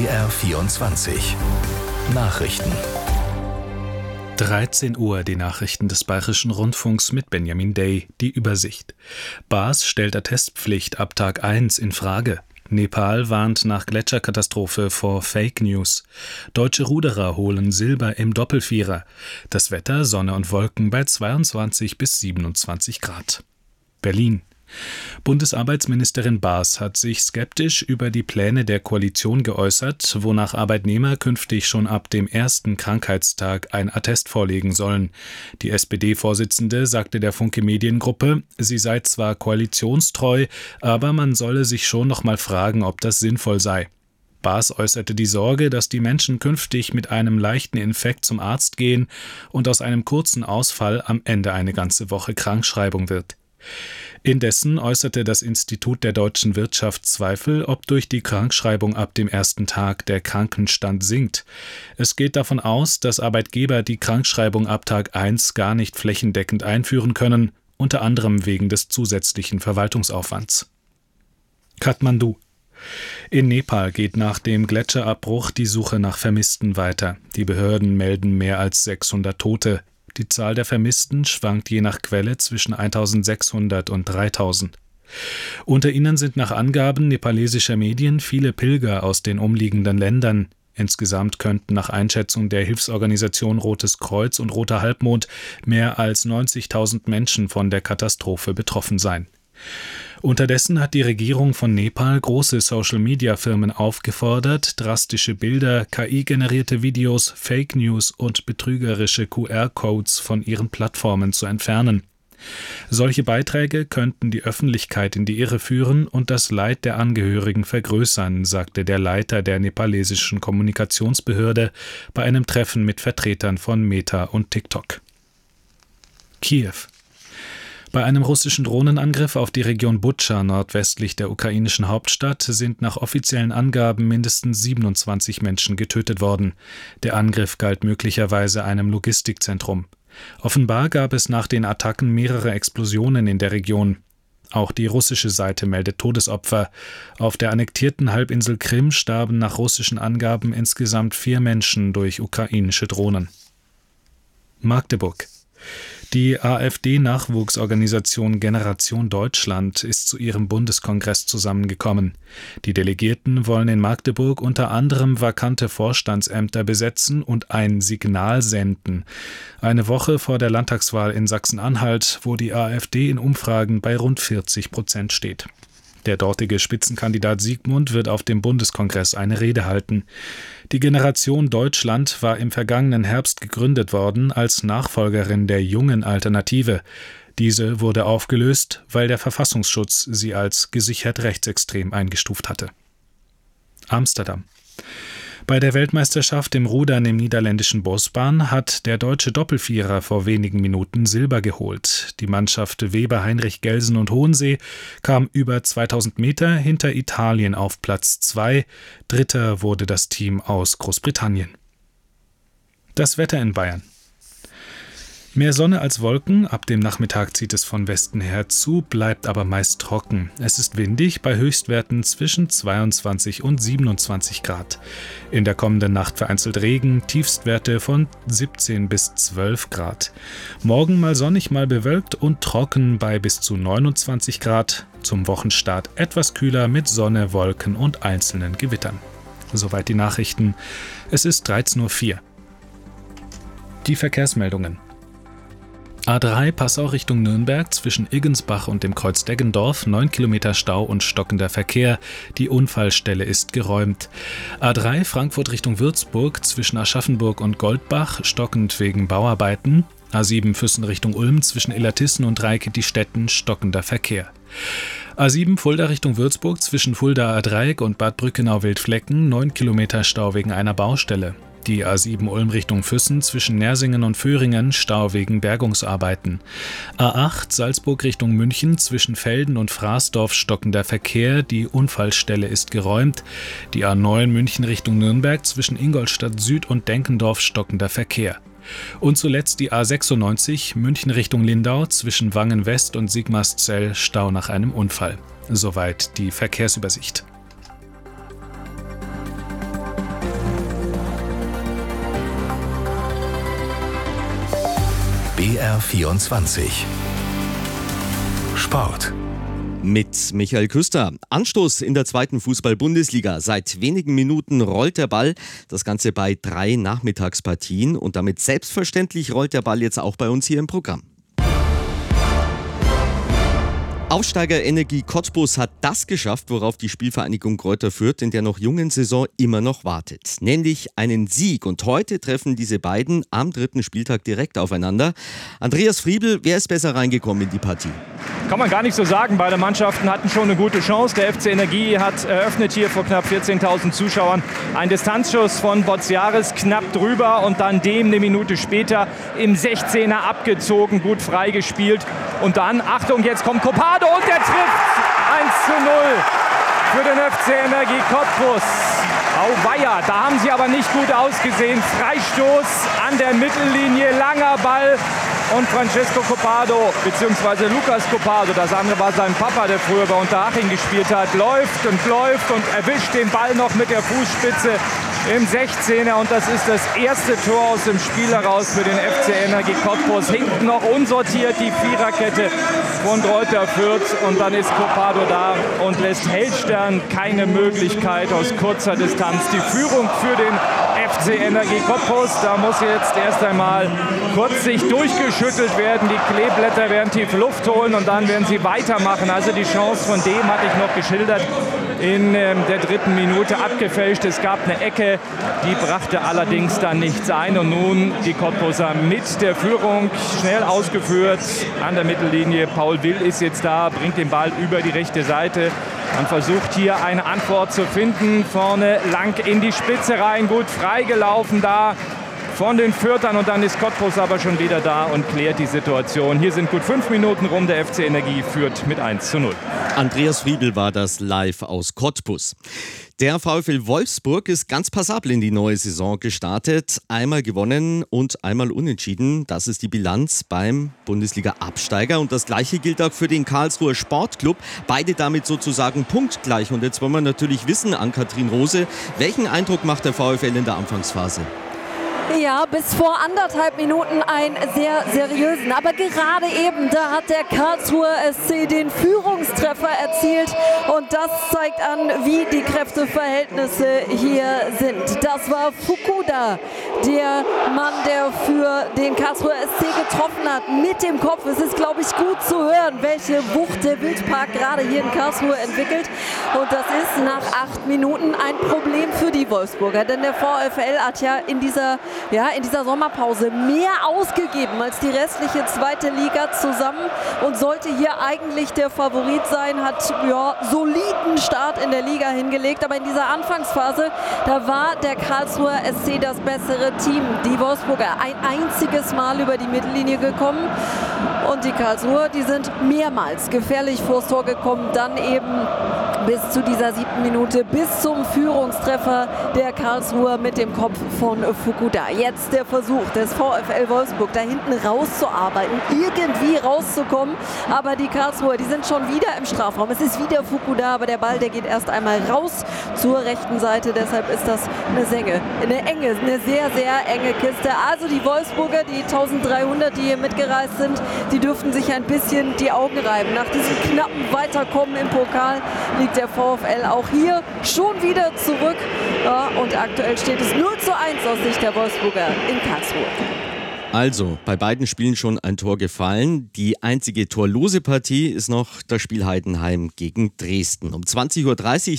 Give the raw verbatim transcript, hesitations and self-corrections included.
B R vierundzwanzig Nachrichten. dreizehn Uhr, die Nachrichten des Bayerischen Rundfunks mit Benjamin Day, die Übersicht. Baas stellt Attestpflicht ab Tag eins in Frage. Nepal warnt nach Gletscherkatastrophe vor Fake News. Deutsche Ruderer holen Silber im Doppelvierer. Das Wetter, Sonne und Wolken bei zweiundzwanzig bis siebenundzwanzig Grad. Berlin. Bundesarbeitsministerin Baas hat sich skeptisch über die Pläne der Koalition geäußert, wonach Arbeitnehmer künftig schon ab dem ersten Krankheitstag ein Attest vorlegen sollen. Die S P D-Vorsitzende sagte der Funke Mediengruppe, sie sei zwar koalitionstreu, aber man solle sich schon noch mal fragen, ob das sinnvoll sei. Baas äußerte die Sorge, dass die Menschen künftig mit einem leichten Infekt zum Arzt gehen und aus einem kurzen Ausfall am Ende eine ganze Woche Krankschreibung wird. Indessen äußerte das Institut der deutschen Wirtschaft Zweifel, ob durch die Krankschreibung ab dem ersten Tag der Krankenstand sinkt. Es geht davon aus, dass Arbeitgeber die Krankschreibung ab Tag eins gar nicht flächendeckend einführen können, unter anderem wegen des zusätzlichen Verwaltungsaufwands. Kathmandu. In Nepal geht nach dem Gletscherabbruch die Suche nach Vermissten weiter. Die Behörden melden mehr als sechshundert Tote. Die Zahl der Vermissten schwankt je nach Quelle zwischen eintausendsechshundert und dreitausend. Unter ihnen sind nach Angaben nepalesischer Medien viele Pilger aus den umliegenden Ländern. Insgesamt könnten nach Einschätzung der Hilfsorganisation Rotes Kreuz und Roter Halbmond mehr als neunzigtausend Menschen von der Katastrophe betroffen sein. Unterdessen hat die Regierung von Nepal große Social-Media-Firmen aufgefordert, drastische Bilder, K I-generierte Videos, Fake News und betrügerische Q R-Codes von ihren Plattformen zu entfernen. Solche Beiträge könnten die Öffentlichkeit in die Irre führen und das Leid der Angehörigen vergrößern, sagte der Leiter der nepalesischen Kommunikationsbehörde bei einem Treffen mit Vertretern von Meta und TikTok. Kiew. Bei einem russischen Drohnenangriff auf die Region Butscha nordwestlich der ukrainischen Hauptstadt sind nach offiziellen Angaben mindestens siebenundzwanzig Menschen getötet worden. Der Angriff galt möglicherweise einem Logistikzentrum. Offenbar gab es nach den Attacken mehrere Explosionen in der Region. Auch die russische Seite meldet Todesopfer. Auf der annektierten Halbinsel Krim starben nach russischen Angaben insgesamt vier Menschen durch ukrainische Drohnen. Magdeburg. Die AfD-Nachwuchsorganisation Generation Deutschland ist zu ihrem Bundeskongress zusammengekommen. Die Delegierten wollen in Magdeburg unter anderem vakante Vorstandsämter besetzen und ein Signal senden. Eine Woche vor der Landtagswahl in Sachsen-Anhalt, wo die AfD in Umfragen bei rund vierzig Prozent steht. Der dortige Spitzenkandidat Siegmund wird auf dem Bundeskongress eine Rede halten. Die Generation Deutschland war im vergangenen Herbst gegründet worden als Nachfolgerin der Jungen Alternative. Diese wurde aufgelöst, weil der Verfassungsschutz sie als gesichert rechtsextrem eingestuft hatte. Amsterdam. Bei der Weltmeisterschaft im Rudern im niederländischen Bosbaan hat der deutsche Doppelvierer vor wenigen Minuten Silber geholt. Die Mannschaft Weber, Heinrich, Gelsen und Hohensee kam über zweitausend Meter hinter Italien auf Platz zwei. Dritter wurde das Team aus Großbritannien. Das Wetter in Bayern. Mehr Sonne als Wolken, ab dem Nachmittag zieht es von Westen her zu, bleibt aber meist trocken. Es ist windig, bei Höchstwerten zwischen zweiundzwanzig und siebenundzwanzig Grad. In der kommenden Nacht vereinzelt Regen, Tiefstwerte von siebzehn bis zwölf Grad. Morgen mal sonnig, mal bewölkt und trocken bei bis zu neunundzwanzig Grad. Zum Wochenstart etwas kühler mit Sonne, Wolken und einzelnen Gewittern. Soweit die Nachrichten. Es ist dreizehn Uhr vier. Die Verkehrsmeldungen. A drei Passau Richtung Nürnberg zwischen Iggensbach und dem Kreuz Deggendorf, neun Kilometer Stau und stockender Verkehr. Die Unfallstelle ist geräumt. A drei Frankfurt Richtung Würzburg zwischen Aschaffenburg und Goldbach, stockend wegen Bauarbeiten. A sieben Füssen Richtung Ulm zwischen Illertissen und Reike-die-Städten, stockender Verkehr. A sieben Fulda Richtung Würzburg zwischen Fulda-Adreieck und Bad Brückenau-Wildflecken, neun Kilometer Stau wegen einer Baustelle. Die A sieben Ulm Richtung Füssen zwischen Nersingen und Föhringen, Stau wegen Bergungsarbeiten. A acht Salzburg Richtung München zwischen Velden und Fraßdorf, stockender Verkehr, die Unfallstelle ist geräumt. Die A neun München Richtung Nürnberg zwischen Ingolstadt Süd und Denkendorf, stockender Verkehr. Und zuletzt die A sechsundneunzig München Richtung Lindau zwischen Wangen West und Sigmarszell, Stau nach einem Unfall. Soweit die Verkehrsübersicht. R vierundzwanzig Sport. Mit Michael Küster. Anstoß in der zweiten Fußball-Bundesliga. Seit wenigen Minuten rollt der Ball. Das Ganze bei drei Nachmittagspartien. Und damit selbstverständlich rollt der Ball jetzt auch bei uns hier im Programm. Aufsteiger Energie Cottbus hat das geschafft, worauf die Spielvereinigung Greuther Fürth in der noch jungen Saison immer noch wartet. Nämlich einen Sieg. Und heute treffen diese beiden am dritten Spieltag direkt aufeinander. Andreas Friebel, wer ist besser reingekommen in die Partie? Kann man gar nicht so sagen. Beide Mannschaften hatten schon eine gute Chance. Der F C Energie hat eröffnet hier vor knapp vierzehntausend Zuschauern. Ein Distanzschuss von Boziaris knapp drüber und dann dem eine Minute später im sechzehner abgezogen, gut freigespielt. Und dann, Achtung, jetzt kommt Kopado und der trifft eins zu null für den F C Energie Cottbus. Auweia, da haben sie aber nicht gut ausgesehen. Freistoß an der Mittellinie, langer Ball. Und Francesco Copado, beziehungsweise Lucas Copado, das andere war sein Papa, der früher bei Unterhaching gespielt hat, läuft und läuft und erwischt den Ball noch mit der Fußspitze im sechzehner. Und das ist das erste Tor aus dem Spiel heraus für den F C Energie Cottbus. Hinten noch unsortiert die Viererkette von Greuther Fürth. Und dann ist Copado da und lässt Hellstern keine Möglichkeit aus kurzer Distanz. Die Führung für den F C Energie Cottbus. Da muss jetzt erst einmal kurz sich durchgeschüttelt werden. Die Kleeblätter werden tief Luft holen und dann werden sie weitermachen. Also die Chance von dem hatte ich noch geschildert in ähm, der dritten Minute abgefälscht. Es gab eine Ecke, die brachte allerdings dann nichts ein. Und nun die Cottbuser mit der Führung schnell ausgeführt an der Mittellinie. Paul Will ist jetzt da, bringt den Ball über die rechte Seite. Man versucht hier eine Antwort zu finden. Vorne lang in die Spitze rein, gut freigelaufen da von den Fürthern. Und dann ist Cottbus aber schon wieder da und klärt die Situation. Hier sind gut fünf Minuten rum. Der F C Energie führt mit eins zu null. Andreas Friedl war das live aus Cottbus. Der VfL Wolfsburg ist ganz passabel in die neue Saison gestartet. Einmal gewonnen und einmal unentschieden. Das ist die Bilanz beim Bundesliga-Absteiger. Und das Gleiche gilt auch für den Karlsruher Sportclub. Beide damit sozusagen punktgleich. Und jetzt wollen wir natürlich wissen, Ann-Kathrin Rose, welchen Eindruck macht der VfL in der Anfangsphase? Ja, bis vor anderthalb Minuten einen sehr seriösen. Aber gerade eben, da hat der Karlsruher S C den Führungstreffer erzielt. Und das zeigt an, wie die Kräfteverhältnisse hier sind. Das war Fukuda, der Mann, der für den Karlsruher S C getroffen hat. Mit dem Kopf. Es ist, glaube ich, gut zu hören, welche Wucht der Wildpark gerade hier in Karlsruhe entwickelt. Und das ist nach acht Minuten ein Problem für die Wolfsburger. Denn der VfL hat ja in dieser Ja, in dieser Sommerpause mehr ausgegeben als die restliche zweite Liga zusammen und sollte hier eigentlich der Favorit sein, hat ja soliden Start in der Liga hingelegt, aber in dieser Anfangsphase, da war der Karlsruher S C das bessere Team. Die Wolfsburger ein einziges Mal über die Mittellinie gekommen und die Karlsruher, die sind mehrmals gefährlich vors Tor gekommen, dann eben bis zu dieser siebten Minute, bis zum Führungstreffer der Karlsruher mit dem Kopf von Fukuda. Jetzt der Versuch des VfL Wolfsburg, da hinten rauszuarbeiten, irgendwie rauszukommen. Aber die Karlsruher, die sind schon wieder im Strafraum. Es ist wieder Fukuda, aber der Ball, der geht erst einmal raus zur rechten Seite. Deshalb ist das eine Senge, eine enge, eine sehr, sehr enge Kiste. Also die Wolfsburger, die eintausenddreihundert, die hier mitgereist sind, die dürften sich ein bisschen die Augen reiben. Nach diesem knappen Weiterkommen im Pokal liegt der VfL auch hier schon wieder zurück. Ja, und aktuell steht es null zu eins aus Sicht der Wolfsburger in Karlsruhe. Also, bei beiden Spielen schon ein Tor gefallen. Die einzige torlose Partie ist noch das Spiel Heidenheim gegen Dresden. Um zwanzig Uhr dreißig